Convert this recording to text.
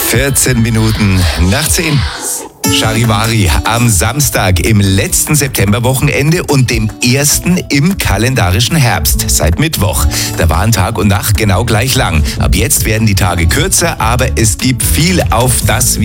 14 Minuten nach 10. Charivari am Samstag im letzten Septemberwochenende und dem ersten im kalendarischen Herbst seit Mittwoch. Da waren Tag und Nacht genau gleich lang. Ab jetzt werden die Tage kürzer, aber es gibt viel, auf das